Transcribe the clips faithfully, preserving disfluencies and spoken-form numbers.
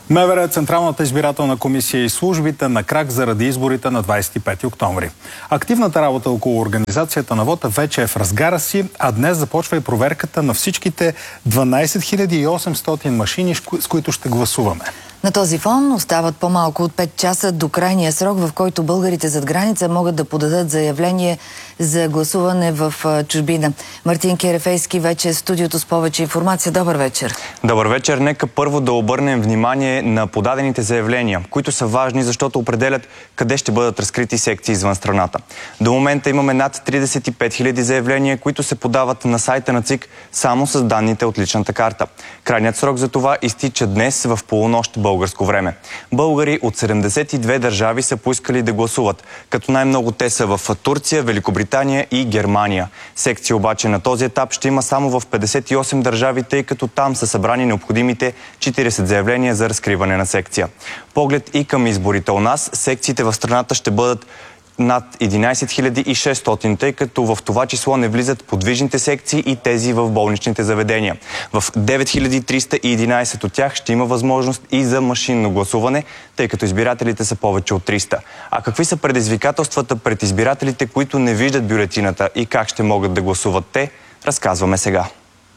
МВР, Централната избирателна комисия и службите на крак заради изборите на двадесет и пети октомври. Активната работа около организацията на вота вече е в разгара си, а днес започва и проверката на всичките дванадесет хиляди и осемстотин машини, с които ще гласуваме. На този фон остават по-малко от пет часа до крайния срок, в който българите зад граница могат да подадат заявление за гласуване в чужбина. Мартин Керефейски вече е в студиото с повече информация. Добър вечер. Добър вечер. Нека първо да обърнем внимание на подадените заявления, които са важни, защото определят къде ще бъдат разкрити секции извън страната. До момента имаме над тридесет и пет хиляди заявления, които се подават на сайта на ЦИК само с данните от личната карта. Крайният срок за това изтича днес в полунощ българско време. Българи от седемдесет и две държави са поискали да гласуват, като най-много те са в Турция, Великобритания и Германия. Секции обаче на този етап ще има само в петдесет и осем държави, тъй като там са събрани необходимите четиридесет заявления за разкриване на секция. Поглед и към изборите у нас, секциите в страната ще бъдат над единадесет хиляди и шестстотин, тъй като в това число не влизат подвижните секции и тези в болничните заведения. В девет хиляди триста и единадесет от тях ще има възможност и за машинно гласуване, тъй като избирателите са повече от триста. А какви са предизвикателствата пред избирателите, които не виждат бюлетината и как ще могат да гласуват те, разказваме сега.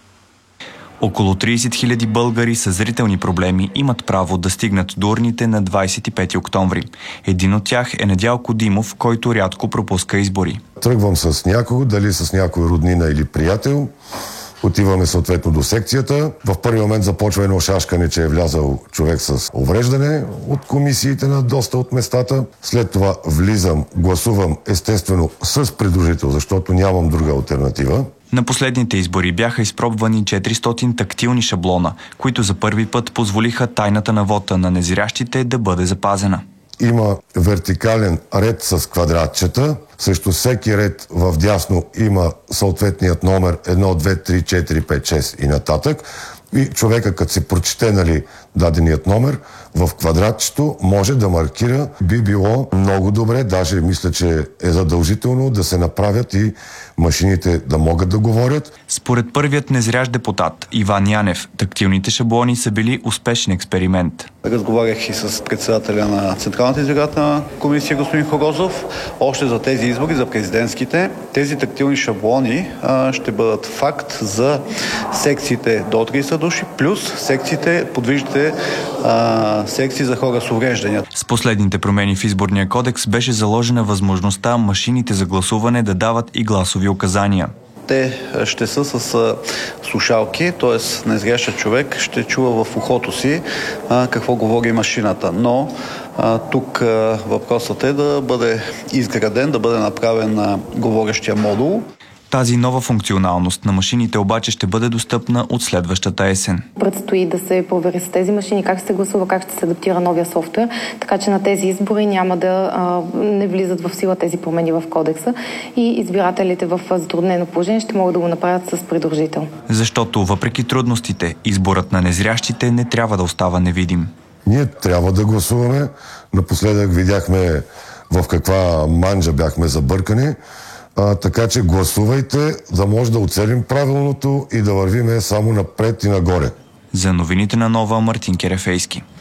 Около тридесет хиляди българи с зрителни проблеми имат право да стигнат до урните на двадесет и пети октомври. Един от тях е Недялко Димов, който рядко пропуска избори. Тръгвам с някого, дали с някой роднина или приятел. Отиваме съответно до секцията. В първи момент започва едно шашкане, че е влязал човек с увреждане от комисиите на доста от местата. След това влизам, гласувам естествено с придружител, защото нямам друга алтернатива. На последните избори бяха изпробвани четиристотин тактилни шаблона, които за първи път позволиха тайната на вота на незрящите да бъде запазена. Има вертикален ред с квадратчета. Срещу всеки ред в дясно има съответният номер едно, две, три, четири, пет, шест и нататък. И човека, като се прочете, нали, даденият номер, в квадратчето може да маркира. Би било много добре, даже мисля, че е задължително да се направят и машините да могат да говорят. Според първият незрящ депутат Иван Янев, тактилните шаблони са били успешен експеримент. Разговарях и с председателя на Централната избирателна комисия господин Хорозов. Още за тези избори, за президентските, тези тактилни шаблони а, ще бъдат факт за секциите до тридесет души, плюс секциите, подвижните а, секции за хора с увреждания. С последните промени в изборния кодекс беше заложена възможността машините за гласуване да дават и гласови указания. Те ще са с слушалки, т.е. незрящият човек ще чува в ухото си а, какво говори машината. Но а, тук а, въпросът е да бъде изграден, да бъде направен а, говорещия модул. Тази нова функционалност на машините обаче ще бъде достъпна от следващата есен. Предстои да се провери с тези машини как ще се гласува, как ще се адаптира новия софтуер, така че на тези избори няма да а, не влизат в сила тези промени в кодекса и избирателите в затруднено положение ще могат да го направят с придружител. Защото въпреки трудностите, изборът на незрящите не трябва да остава невидим. Ние трябва да гласуваме. Напоследък видяхме в каква манджа бяхме забъркани. А, така че гласувайте, да може да оцелим правилното и да вървиме само напред и нагоре. За новините на Нова, Мартин Керефейски.